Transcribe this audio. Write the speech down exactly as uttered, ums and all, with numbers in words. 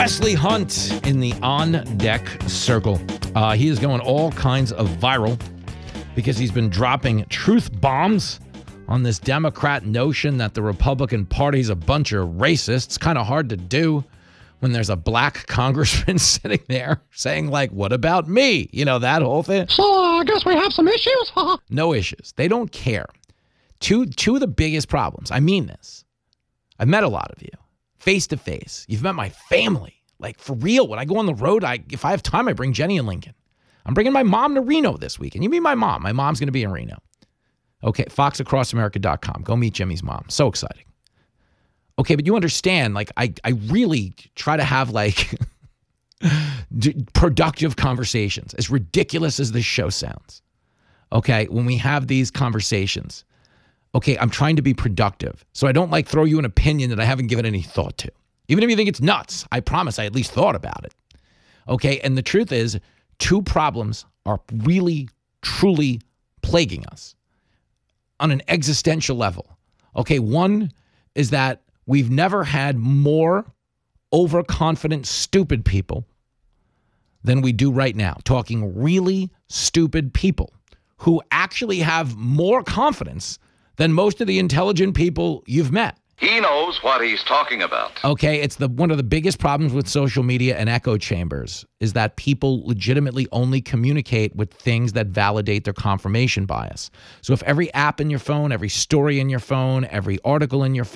Wesley Hunt in the on-deck circle. Uh, he is going all kinds of viral because he's been dropping truth bombs on this Democrat notion that the Republican Party is a bunch of racists. Kind of hard to do when there's a black congressman sitting there saying, like, what about me? You know, that whole thing. So uh, I guess we have some issues? No issues. They don't care. Two, two of the biggest problems. I mean this. I've met a lot of you face to face. You've met my family. Like, for real, when I go on the road, I if I have time, I bring Jenny and Lincoln. I'm bringing my mom to Reno this weekend. You meet my mom. My mom's going to be in Reno. Okay, fox across america dot com. Go meet Jimmy's mom. So exciting. Okay, but you understand, like, I, I really try to have, like, d- productive conversations, as ridiculous as this show sounds. Okay, when we have these conversations, okay, I'm trying to be productive. So I don't, like, throw you an opinion that I haven't given any thought to. Even if you think it's nuts, I promise I at least thought about it. Okay, and the truth is, two problems are really, truly plaguing us on an existential level. Okay, one is that we've never had more overconfident, stupid people than we do right now. Talking really stupid people who actually have more confidence than most of the intelligent people you've met. He knows what he's talking about. Okay, it's the one of the biggest problems with social media and echo chambers is that people legitimately only communicate with things that validate their confirmation bias. So if every app in your phone, every story in your phone, every article in your phone,